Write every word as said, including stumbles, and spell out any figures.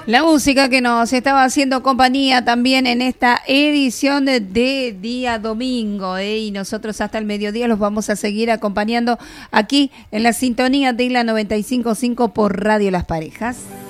La música que nos estaba haciendo compañía también en esta edición de, de día domingo, ¿eh? Y nosotros hasta el mediodía los vamos a seguir acompañando aquí en la sintonía de la noventa y cinco punto cinco por Radio Las Parejas.